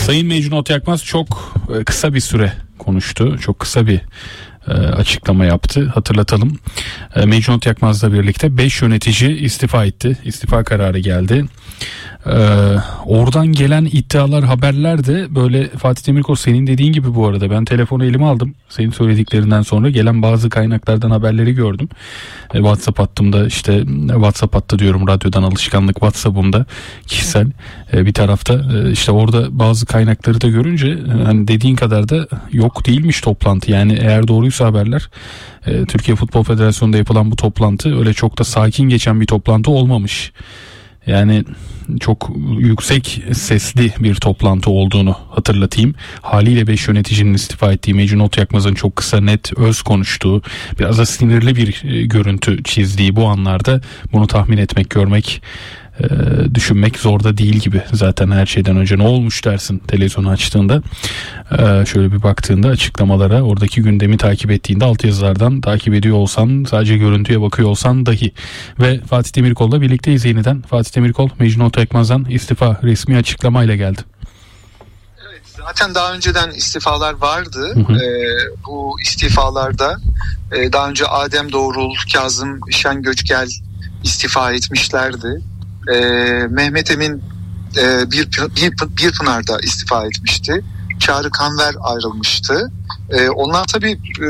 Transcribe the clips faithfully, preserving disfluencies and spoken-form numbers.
Sayın Mecnun Otyakmaz çok kısa bir süre konuştu. Çok kısa bir açıklama yaptı. Hatırlatalım. Mecnun Otyakmaz'la birlikte beş yönetici istifa etti. İstifa kararı geldi. Ee, oradan gelen iddialar, haberler de böyle Fatih Demirkol, senin dediğin gibi bu arada ben telefonu elime aldım. Senin söylediklerinden sonra gelen bazı kaynaklardan haberleri gördüm. Ee, WhatsApp hattımda, işte WhatsApp hattı diyorum, radyodan alışkanlık, WhatsApp'ımda kişisel e, bir tarafta e, işte orada bazı kaynakları da görünce e, hani dediğin kadar da yok değilmiş toplantı. Yani eğer doğruysa haberler, e, Türkiye Futbol Federasyonu'nda yapılan bu toplantı öyle çok da sakin geçen bir toplantı olmamış. Yani çok yüksek sesli bir toplantı olduğunu hatırlatayım. Haliyle beş yöneticinin istifa ettiği, Mecnun Otyakmaz'ın çok kısa, net, öz konuştuğu, biraz da sinirli bir görüntü çizdiği bu anlarda bunu tahmin etmek, görmek, e, düşünmek zor da değil gibi. Zaten her şeyden önce ne olmuş dersin televizyonu açtığında. E, şöyle bir baktığında açıklamalara, oradaki gündemi takip ettiğinde, altyazılardan takip ediyor olsan, sadece görüntüye bakıyor olsan dahi. Ve Fatih Demirkol'la birlikteyiz yeniden. Fatih Demirkol, Mecnun Otyakmaz'dan istifa resmi açıklamayla geldi. Evet, zaten daha önceden istifalar vardı. Hı hı. Ee, bu istifalarda e, daha önce Adem Doğrul, Kazım Şengöçgel istifa etmişlerdi. Ee, Mehmet Emin e, bir, bir, bir Pınar'da istifa etmişti. Çağrı Kanver ayrılmıştı. Ee, onlar tabii e,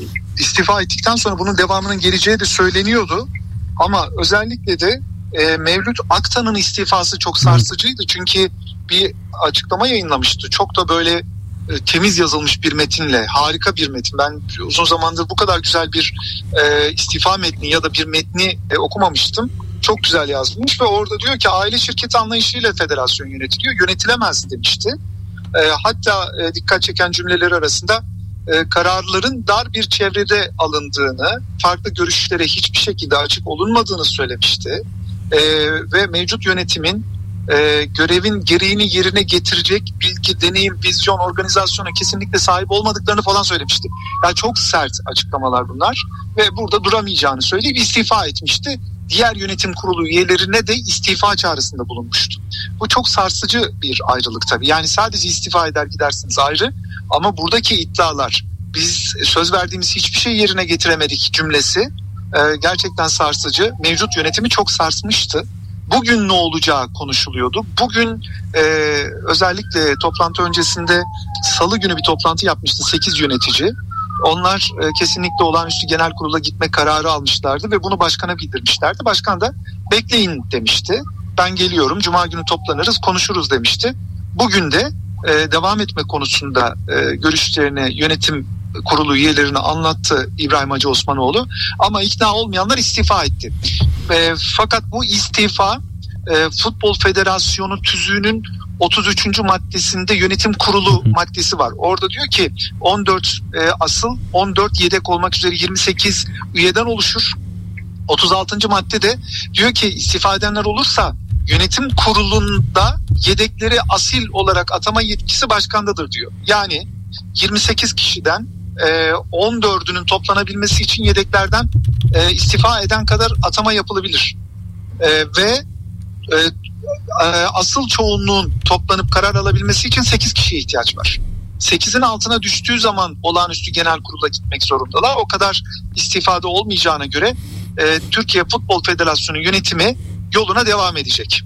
istifa ettikten sonra bunun devamının geleceği de söyleniyordu. Ama özellikle de e, Mevlüt Aktan'ın istifası çok sarsıcıydı. Çünkü bir açıklama yayınlamıştı. Çok da böyle e, temiz yazılmış bir metinle, harika bir metin. Ben uzun zamandır bu kadar güzel bir e, istifa metni ya da bir metni e, okumamıştım. Çok güzel yazılmış ve orada diyor ki aile şirketi anlayışıyla federasyon yönetiliyor, yönetilemez demişti. E, hatta e, dikkat çeken cümleler arasında e, kararların dar bir çevrede alındığını, farklı görüşlere hiçbir şekilde açık olunmadığını söylemişti. E, ve mevcut yönetimin e, görevin gereğini yerine getirecek bilgi, deneyim, vizyon, organizasyona kesinlikle sahip olmadıklarını falan söylemişti. Yani çok sert açıklamalar bunlar ve burada duramayacağını söyleyip istifa etmişti. Diğer yönetim kurulu üyelerine de istifa çağrısında bulunmuştu. Bu çok sarsıcı bir ayrılık tabii. Yani sadece istifa eder gidersiniz ayrı, ama buradaki iddialar, biz söz verdiğimiz hiçbir şey yerine getiremedik cümlesi e, gerçekten sarsıcı. Mevcut yönetimi çok sarsmıştı. Bugün ne olacağı konuşuluyordu. Bugün e, özellikle toplantı öncesinde salı günü bir toplantı yapmıştı sekiz yönetici. Onlar e, kesinlikle olağanüstü genel kurula gitme kararı almışlardı ve bunu başkana bildirmişlerdi. Başkan da bekleyin demişti. Ben geliyorum, cuma günü toplanırız, konuşuruz demişti. Bugün de e, devam etme konusunda e, görüşlerini yönetim kurulu üyelerine anlattı İbrahim Hacı Osmanoğlu. Ama ikna olmayanlar istifa etti. E, fakat bu istifa e, Futbol Federasyonu tüzüğünün otuz üçüncü maddesinde yönetim kurulu maddesi var. Orada diyor ki on dört e, asıl, on dört yedek olmak üzere yirmi sekiz üyeden oluşur. otuz altıncı maddede diyor ki istifa edenler olursa yönetim kurulunda yedekleri asil olarak atama yetkisi başkandadır diyor. Yani yirmi sekiz kişiden e, on dördünün toplanabilmesi için yedeklerden e, istifa eden kadar atama yapılabilir. E, ve e, asıl çoğunluğun toplanıp karar alabilmesi için sekiz kişiye ihtiyaç var. sekizin altına düştüğü zaman olağanüstü genel kurula gitmek zorundalar. O kadar istifade olmayacağına göre e, Türkiye Futbol Federasyonu yönetimi yoluna devam edecek.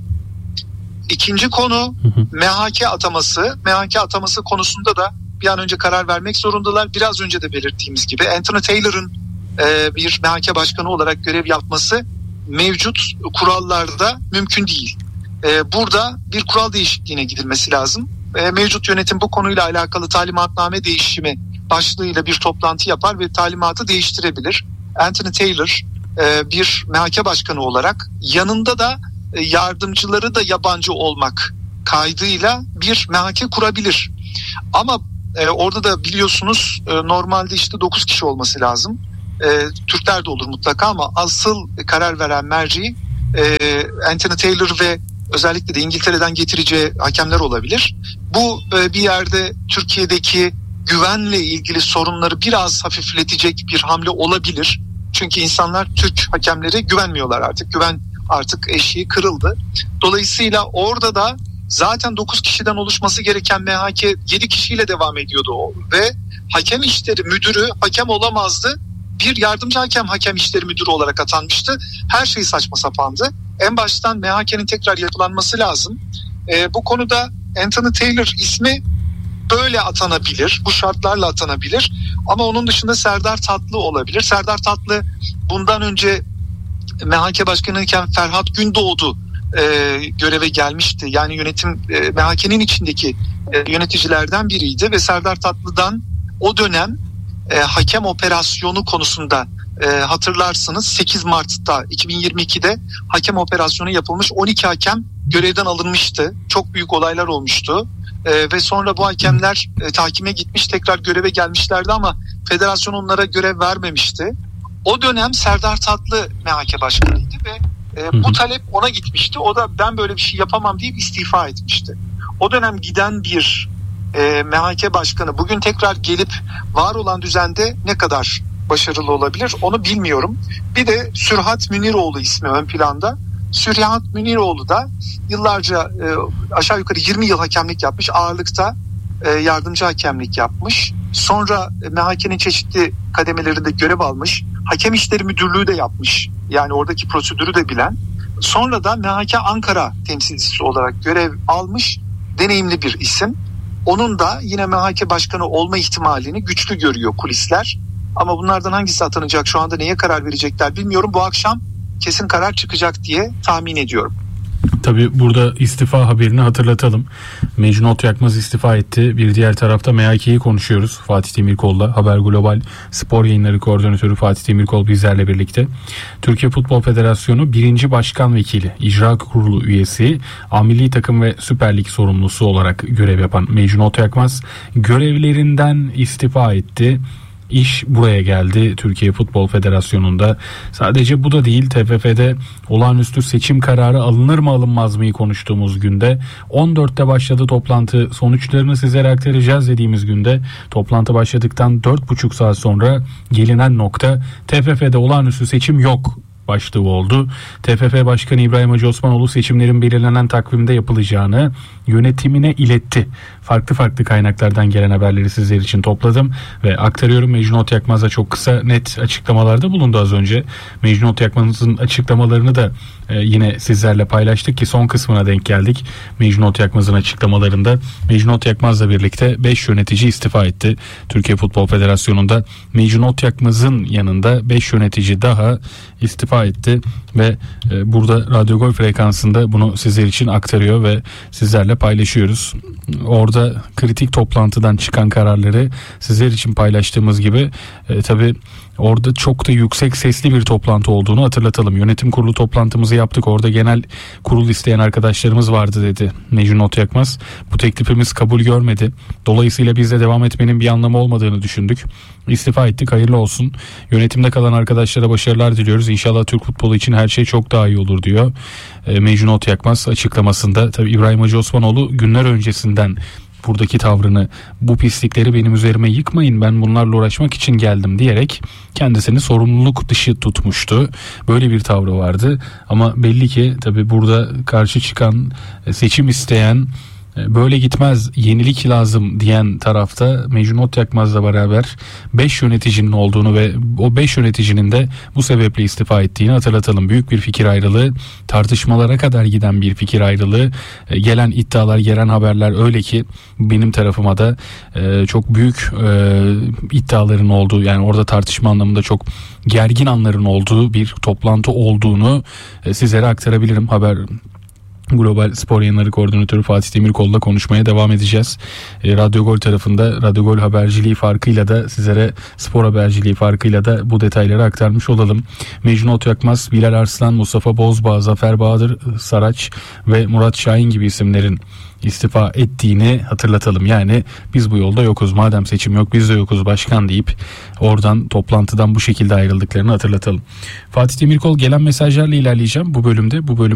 İkinci konu M H K ataması. M H K ataması konusunda da bir an önce karar vermek zorundalar. Biraz önce de belirttiğimiz gibi Anthony Taylor'ın e, bir M H K başkanı olarak görev yapması mevcut kurallarda mümkün değil. Ee, burada bir kural değişikliğine gidilmesi lazım. Ee, mevcut yönetim bu konuyla alakalı talimatname değişimi başlığıyla bir toplantı yapar ve talimatı değiştirebilir. Anthony Taylor e, bir M H K başkanı olarak yanında da e, yardımcıları da yabancı olmak kaydıyla bir M H K kurabilir. Ama e, orada da biliyorsunuz e, normalde işte dokuz kişi olması lazım. E, Türkler de olur mutlaka ama asıl karar veren merci e, Anthony Taylor ve özellikle de İngiltere'den getireceği hakemler olabilir. Bu e, bir yerde Türkiye'deki güvenle ilgili sorunları biraz hafifletecek bir hamle olabilir. Çünkü insanlar Türk hakemlere güvenmiyorlar artık. Güven artık eşiği kırıldı. Dolayısıyla orada da zaten dokuz kişiden oluşması gereken M H K yedi kişiyle devam ediyordu o. Ve hakem işleri müdürü hakem olamazdı. Bir yardımcı hakem hakem işleri müdürü olarak atanmıştı. Her şey saçma sapandı. En baştan M H K'nin tekrar yapılanması lazım. E, bu konuda Anthony Taylor ismi böyle atanabilir. Bu şartlarla atanabilir. Ama onun dışında Serdar Tatlı olabilir. Serdar Tatlı bundan önce M H K Başkanı'yken Ferhat Gündoğdu e, göreve gelmişti. Yani yönetim e, M H K'nin içindeki e, yöneticilerden biriydi ve Serdar Tatlı'dan o dönem e, hakem operasyonu konusunda e, hatırlarsınız sekiz Mart'ta iki bin yirmi ikide hakem operasyonu yapılmış. on iki hakem görevden alınmıştı. Çok büyük olaylar olmuştu. Ee, ve sonra bu hakemler e, tahkime gitmiş, tekrar göreve gelmişlerdi ama federasyon onlara görev vermemişti. O dönem Serdar Tatlı M H K başkanıydı ve e, bu talep ona gitmişti. O da ben böyle bir şey yapamam deyip istifa etmişti. O dönem giden bir e, M H K başkanı bugün tekrar gelip var olan düzende ne kadar başarılı olabilir onu bilmiyorum. Bir de Sürhat Müniroğlu ismi ön planda. Sürhat Müniroğlu da yıllarca e, aşağı yukarı yirmi yıl hakemlik yapmış. Ağırlıkta e, yardımcı hakemlik yapmış. Sonra M H K'nin çeşitli kademelerinde görev almış. Hakem işleri müdürlüğü de yapmış. Yani oradaki prosedürü de bilen. Sonra da M H K Ankara temsilcisi olarak görev almış. Deneyimli bir isim. Onun da yine M H K başkanı olma ihtimalini güçlü görüyor kulisler. Ama bunlardan hangisi atanacak, şu anda neye karar verecekler bilmiyorum. Bu akşam kesin karar çıkacak diye tahmin ediyorum. Tabii burada istifa haberini hatırlatalım. Mecnun Yakmaz istifa etti. Bir diğer tarafta M H K'yi konuşuyoruz Fatih Demirkol'la. Haber Global Spor Yayınları Koordinatörü Fatih Demirkol bizlerle birlikte. Türkiye Futbol Federasyonu birinci Başkan Vekili, İcra Kurulu üyesi, A Milli Takım ve Süper Lig sorumlusu olarak görev yapan Mecnun Yakmaz görevlerinden istifa etti. İş buraya geldi Türkiye Futbol Federasyonu'nda. Sadece bu da değil, T F F'de olağanüstü seçim kararı alınır mı alınmaz mı konuştuğumuz günde on dörtte başladı toplantı, sonuçlarını sizlere aktaracağız dediğimiz günde toplantı başladıktan dört buçuk saat sonra gelinen nokta T F F'de olağanüstü seçim yok başlığı oldu. T F F Başkanı İbrahim Hacı Osmanoğlu seçimlerin belirlenen takvimde yapılacağını yönetimine iletti. Farklı farklı kaynaklardan gelen haberleri sizler için topladım ve aktarıyorum. Mecnun Yakmaz da çok kısa net açıklamalarda bulundu az önce. Mecnun Yakmaz'ın açıklamalarını da e, yine sizlerle paylaştık ki son kısmına denk geldik. Mecnun Yakmaz'ın açıklamalarında Mecnun Yakmaz'la birlikte beş yönetici istifa etti. Türkiye Futbol Federasyonu'nda Mecnun Yakmaz'ın yanında beş yönetici daha istifa etti ve e, burada Radyo Gol frekansında bunu sizler için aktarıyor ve sizlerle paylaşıyoruz. Orada kritik toplantıdan çıkan kararları sizler için paylaştığımız gibi e, tabii orada çok da yüksek sesli bir toplantı olduğunu hatırlatalım. Yönetim kurulu toplantımızı yaptık. Orada genel kurul isteyen arkadaşlarımız vardı dedi Mecnun Yakmaz. Bu teklifimiz kabul görmedi. Dolayısıyla biz de devam etmenin bir anlamı olmadığını düşündük. İstifa ettik. Hayırlı olsun. Yönetimde kalan arkadaşlara başarılar diliyoruz. İnşallah Türk futbolu için her şey çok daha iyi olur diyor e, Mecnun Yakmaz açıklamasında. Tabii İbrahim Hacı Osmanoğlu günler öncesinden buradaki tavrını, bu pislikleri benim üzerime yıkmayın, ben bunlarla uğraşmak için geldim diyerek kendisini sorumluluk dışı tutmuştu. Böyle bir tavrı vardı ama belli ki tabii burada karşı çıkan, seçim isteyen, böyle gitmez, yenilik lazım diyen tarafta Mecnun Yakmaz'la beraber beş yöneticinin olduğunu ve o beş yöneticinin de bu sebeple istifa ettiğini hatırlatalım. Büyük bir fikir ayrılığı, tartışmalara kadar giden bir fikir ayrılığı, gelen iddialar, gelen haberler öyle ki benim tarafıma da çok büyük iddiaların olduğu, yani orada tartışma anlamında çok gergin anların olduğu bir toplantı olduğunu sizlere aktarabilirim. Haber Global Spor Yayınları Koordinatörü Fatih Demirkol'la konuşmaya devam edeceğiz. E, Radyo Gol tarafında Radyo Gol haberciliği farkıyla da sizlere spor haberciliği farkıyla da bu detayları aktarmış olalım. Mecnun Yakmaz, Bilal Arslan, Mustafa Bozbağ, Zafer Bahadır Saraç ve Murat Şahin gibi isimlerin istifa ettiğini hatırlatalım. Yani biz bu yolda yokuz, madem seçim yok biz de yokuz başkan deyip oradan, toplantıdan bu şekilde ayrıldıklarını hatırlatalım. Fatih Demirkol, gelen mesajlarla ilerleyeceğim bu bölümde. Bu bölüm